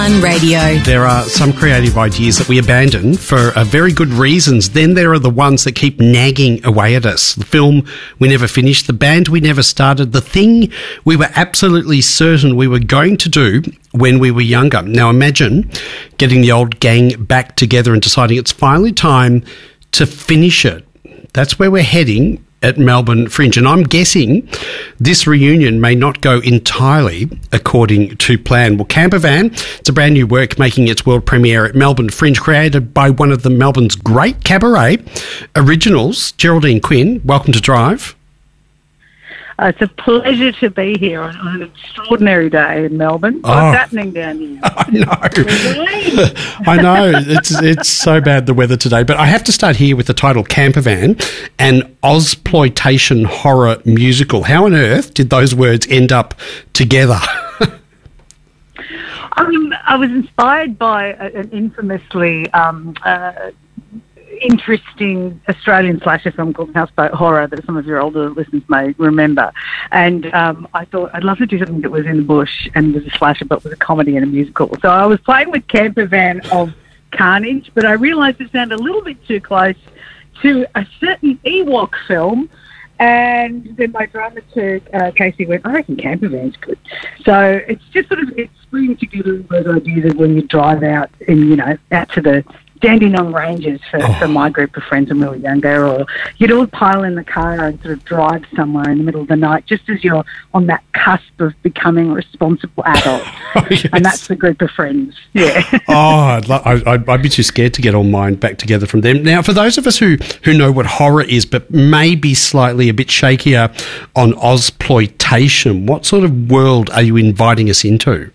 Radio. There are some creative ideas that we abandon for very good reasons. Then there are the ones that keep nagging away at us. The film we never finished, the band we never started, the thing we were absolutely certain we were going to do when we were younger. Now imagine getting the old gang back together and deciding it's finally time to finish it. That's where we're heading at Melbourne Fringe. And I'm guessing this reunion may not go entirely according to plan. Well, Campervan, it's a brand new work making its world premiere at Melbourne Fringe, created by one of Melbourne's great cabaret originals, Geraldine Quinn. Welcome to Drive. It's a pleasure to be here on an extraordinary day in Melbourne. What's happening down here? I know. I know. It's so bad, the weather today. But I have to start here with the title Campervan, an Ozploitation horror musical. How on earth did those words end up together? I was inspired by an infamously interesting Australian slasher film called Houseboat Horror that some of your older listeners may remember. And I thought I'd love to do something that was in the bush and was a slasher but was a comedy and a musical. So I was playing with Campervan of Carnage, but I realised it sounded a little bit too close to a certain Ewok film. And then my dramaturg, Casey, went, I reckon Campervan's good. So it's just it's bringing together those ideas of when you drive out and, out to the Dandenong Ranges for my group of friends when we were younger, or you'd all pile in the car and sort of drive somewhere in the middle of the night just as you're on that cusp of becoming responsible adults. Yes. And that's the group of friends. Yeah. I'd be too scared to get all mine back together from them. Now, for those of us who know what horror is but maybe slightly a bit shakier on Ozploitation, what sort of world are you inviting us into?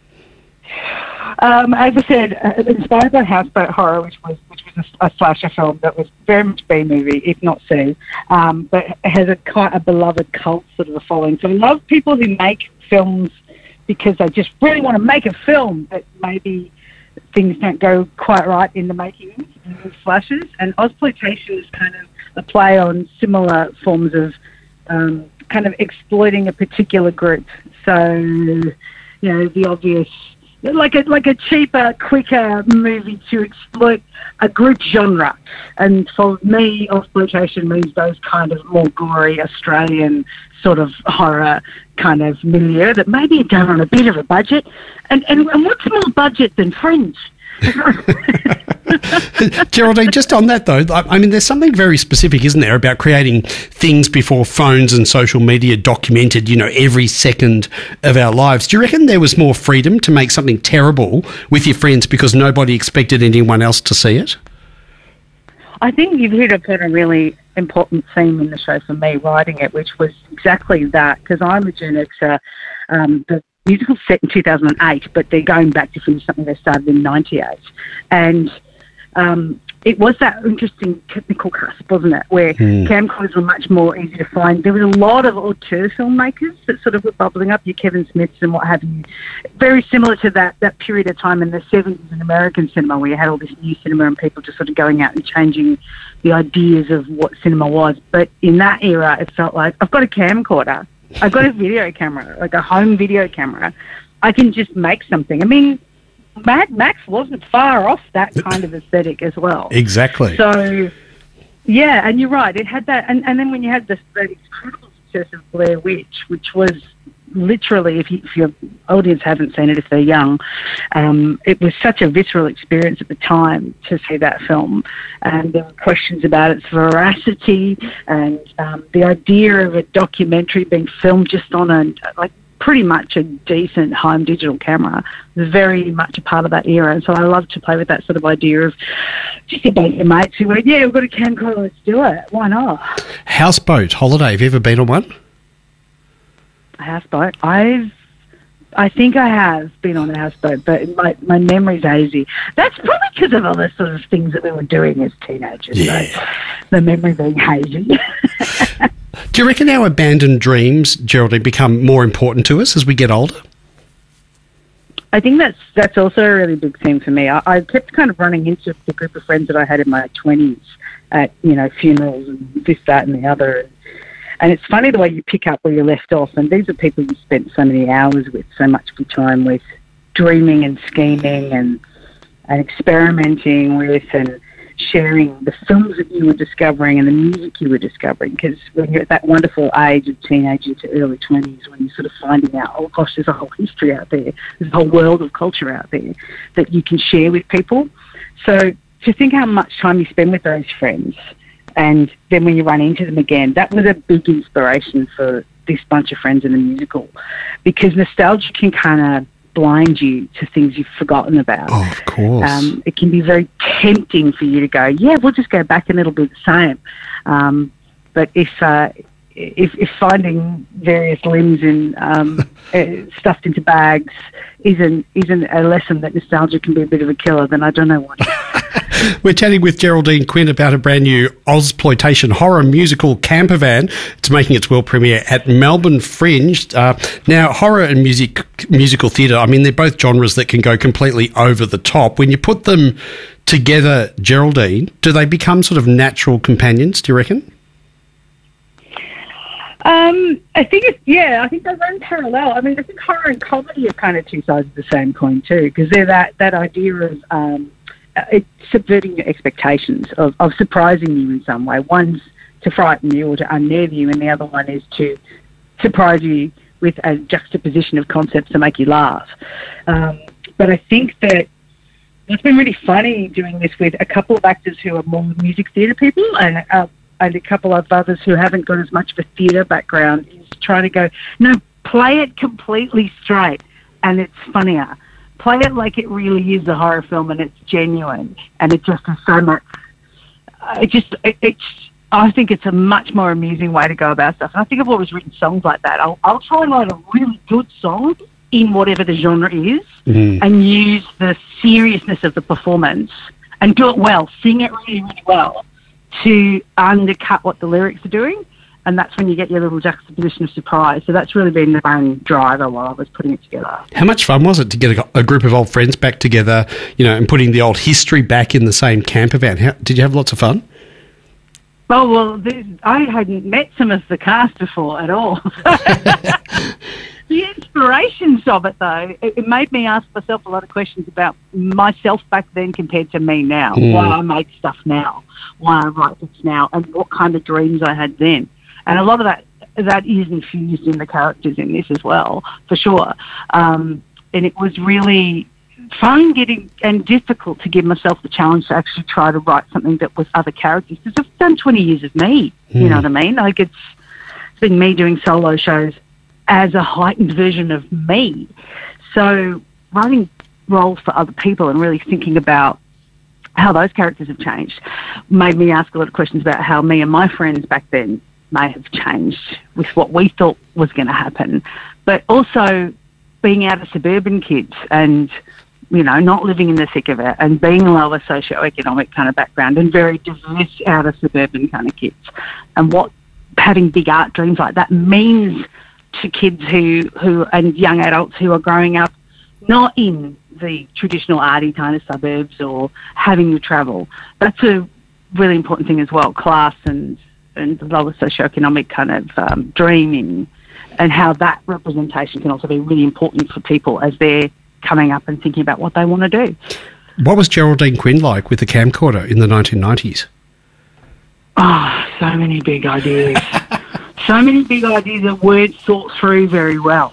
As I said, inspired by Houseboat Horror, which was a slasher film that was very much B-movie, if not C, but has quite a beloved cult sort of a following. So I love people who make films because they just really want to make a film, but maybe things don't go quite right in the making of slashers. And Ozploitation is kind of a play on similar forms of kind of exploiting a particular group. So, the obvious, like a cheaper, quicker movie to exploit a group genre. And for me, Ozploitation means those kind of more gory Australian sort of horror kind of milieu that maybe done on a bit of a budget. And what's more budget than Fringe? Geraldine, just on that though, I mean, there's something very specific, isn't there, about creating things before phones and social media documented, every second of our lives. Do you reckon there was more freedom to make something terrible with your friends because nobody expected anyone else to see it? I think you've hit upon a really important theme in the show for me writing it, which was exactly that, because I'm a Gen Xer. The musical's set in 2008, but they're going back to finish something they started in 98. And it was that interesting technical cusp, wasn't it, where camcorders were much more easy to find. There was a lot of auteur filmmakers that sort of were bubbling up, your Kevin Smiths and what have you. Very similar to that period of time in the 70s in American cinema, where you had all this new cinema and people just sort of going out and changing the ideas of what cinema was. But in that era, it felt like, I've got a camcorder, I've got a video camera, like a home video camera. I can just make something. I mean, Mad Max wasn't far off that kind of aesthetic as well. Exactly. So, yeah, and you're right. It had that. And then when you had the incredible success of Blair Witch, which was literally, if your audience haven't seen it, if they're young, it was such a visceral experience at the time to see that film. And there were questions about its veracity and the idea of a documentary being filmed just on pretty much a decent home digital camera was very much a part of that era. And so I love to play with that sort of idea of just a bunch of mates who went, yeah, we've got a camcorder, let's do it. Why not? Houseboat holiday. Have you ever been on one? A houseboat? I think I have been on a houseboat, but my memory's hazy. That's probably because of all the sort of things that we were doing as teenagers. Yeah. So the memory being hazy. Do you reckon our abandoned dreams, Geraldine, become more important to us as we get older? I think that's also a really big thing for me. I kept kind of running into the group of friends that I had in my 20s at, funerals and this, that and the other. And it's funny the way you pick up where you left off. And these are people you spent so many hours with, so much of your time with, dreaming and scheming and experimenting with and sharing the films that you were discovering and the music you were discovering. Because when you're at that wonderful age of teenager to early 20s, when you're sort of finding out, oh gosh, there's a whole history out there, there's a whole world of culture out there that you can share with people. So to think how much time you spend with those friends, and then when you run into them again, that was a big inspiration for this bunch of friends in the musical, because nostalgia can kind of blind you to things you've forgotten about. Oh, of course. It can be very tempting for you to go, yeah, we'll just go back and it'll be the same. But if finding various limbs and stuffed into bags isn't a lesson that nostalgia can be a bit of a killer, then I don't know what is. We're chatting with Geraldine Quinn about a brand new Ozploitation horror musical, Campervan. It's making its world premiere at Melbourne Fringe. Now, horror and musical theatre, I mean, they're both genres that can go completely over the top. When you put them together, Geraldine, do they become sort of natural companions, do you reckon? I think I think they run parallel. I mean, I think horror and comedy are kind of two sides of the same coin too, because they're that idea of it's subverting your expectations, of surprising you in some way. One's to frighten you or to unnerve you, and the other one is to surprise you with a juxtaposition of concepts to make you laugh. But I think that it's been really funny doing this with a couple of actors who are more music theatre people and a couple of others who haven't got as much of a theatre background, is trying to go, no, play it completely straight and it's funnier. Play it like it really is a horror film and it's genuine, and it just is so much. I think it's a much more amusing way to go about stuff. And I think I've always written songs like that. I'll try and write a really good song in whatever the genre is, and use the seriousness of the performance and do it well, sing it really, really well, to undercut what the lyrics are doing. And that's when you get your little juxtaposition of surprise. So that's really been the main driver while I was putting it together. How much fun was it to get a group of old friends back together, and putting the old history back in the same camper van? Did you have lots of fun? Oh, well, I hadn't met some of the cast before at all. The inspirations of it, though, it made me ask myself a lot of questions about myself back then compared to me now, why I make stuff now, why I write books now, and what kind of dreams I had then. And a lot of that is infused in the characters in this as well, for sure. And it was really fun and difficult to give myself the challenge to actually try to write something that was other characters. Because I've done 20 years of me, you know what I mean? Like it's been me doing solo shows as a heightened version of me. So writing roles for other people and really thinking about how those characters have changed made me ask a lot of questions about how me and my friends back then may have changed with what we thought was going to happen. But also being out of suburban kids and, not living in the thick of it, and being a lower socioeconomic kind of background and very diverse out of suburban kind of kids, and what having big art dreams like that means to kids who and young adults who are growing up not in the traditional arty kind of suburbs or having to travel. That's a really important thing as well, class and the lower socioeconomic kind of dreaming, and how that representation can also be really important for people as they're coming up and thinking about what they want to do. What was Geraldine Quinn like with the camcorder in the 1990s? Oh, so many big ideas. So many big ideas that weren't thought through very well.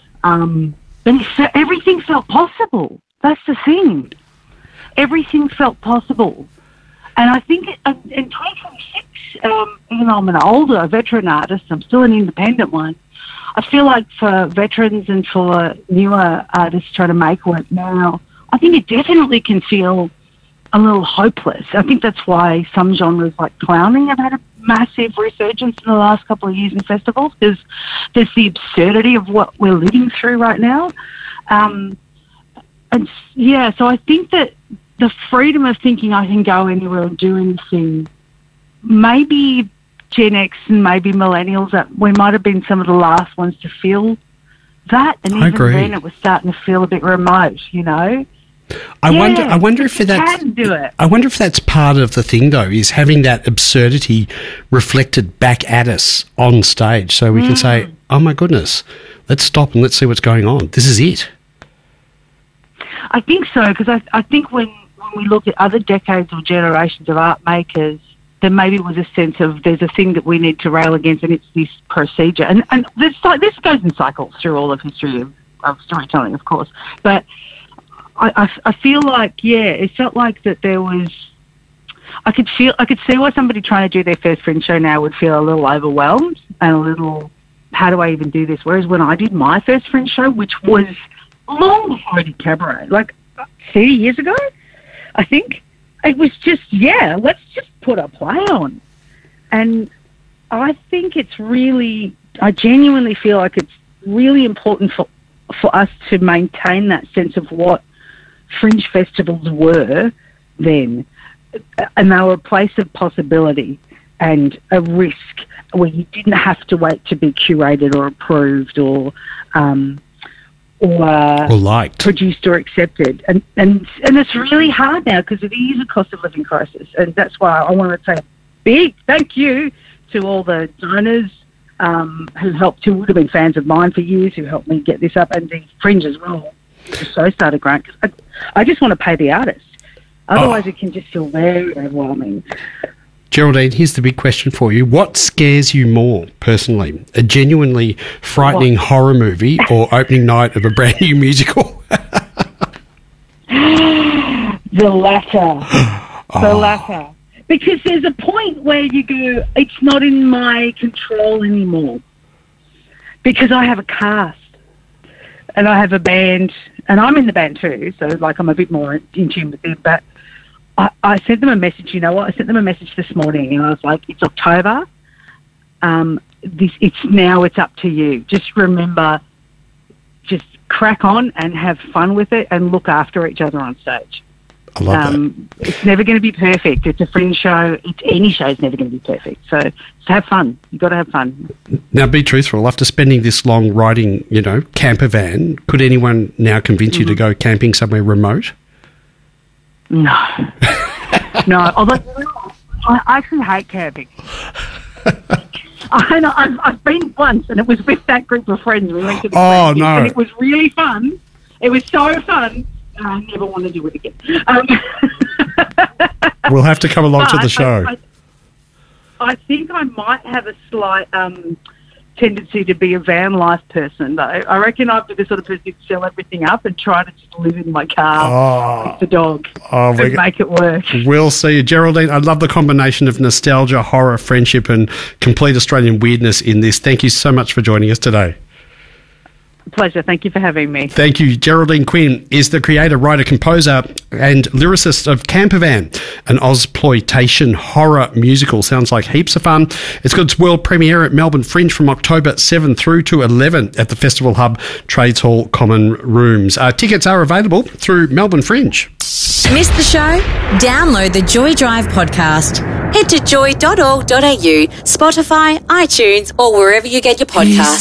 But everything felt possible. That's the thing. Everything felt possible. And I think in 2026, even though I'm an older veteran artist, I'm still an independent one, I feel like for veterans and for newer artists trying to make work now, I think it definitely can feel a little hopeless. I think that's why some genres like clowning have had a massive resurgence in the last couple of years in festivals, because there's the absurdity of what we're living through right now. So I think that the freedom of thinking I can go anywhere and do anything, maybe Gen X and maybe millennials, that we might have been some of the last ones to feel that, and even then it was starting to feel a bit remote, I wonder if that's can do it. I wonder if that's part of the thing, though, is having that absurdity reflected back at us on stage, so we can say, "Oh my goodness, let's stop and let's see what's going on. This is it." I think so, because I think when we look at other decades or generations of art makers, there maybe was a sense of there's a thing that we need to rail against, and it's this procedure. And this goes in cycles through all of history of storytelling, of course. But I feel like, it felt like that there was... I could see why somebody trying to do their first Fringe show now would feel a little overwhelmed and a little, how do I even do this? Whereas when I did my first Fringe show, which was long before I did cabaret, like 30 years ago, I think, it was just, let's just put a play on. And I think it's really, I genuinely feel like it's really important for us to maintain that sense of what Fringe festivals were then. And they were a place of possibility and a risk where you didn't have to wait to be curated or approved or liked, produced or accepted. And it's really hard now because it is a cost of living crisis. And that's why I want to say a big thank you to all the donors who helped, who would have been fans of mine for years, who helped me get this up, and the Fringe as well. So started grant, because I just want to pay the artists. Otherwise, it can just feel very overwhelming. Geraldine, here's the big question for you. What scares you more, personally? A genuinely frightening horror movie or opening night of a brand new musical? The latter. The latter. Because there's a point where you go, it's not in my control anymore. Because I have a cast. And I have a band. And I'm in the band too, so, like, I'm a bit more in tune with them. But I sent them a message, you know what? I sent them a message this morning, and I was like, it's October. It's up to you. Just remember, just crack on and have fun with it and look after each other on stage. I love that. It's never going to be perfect. It's a Fringe show. Any show is never going to be perfect. So have fun. You've got to have fun. Now, be truthful. After spending this long riding, camper van, could anyone now convince you to go camping somewhere remote? No. No. Although I actually hate camping. I've been once, and it was with that group of friends. We went to the camping, and it was really fun. It was so fun. I never want to do it again. We'll have to come along to the show. I think I might have a slight tendency to be a van life person, though. I reckon I'd be the sort of person who'd sell everything up and try to just live in my car with the dog and make it work. We'll see. Geraldine, I love the combination of nostalgia, horror, friendship and complete Australian weirdness in this. Thank you so much for joining us today. Pleasure. Thank you for having me. Thank you. Geraldine Quinn is the creator, writer, composer and lyricist of Campervan, an Ozploitation horror musical. Sounds like heaps of fun. It's got its world premiere at Melbourne Fringe from October 7 through to 11 at the Festival Hub Trades Hall Common Rooms. Tickets are available through Melbourne Fringe. Missed the show? Download the Joy Drive podcast. Head to joy.org.au, Spotify, iTunes or wherever you get your podcasts.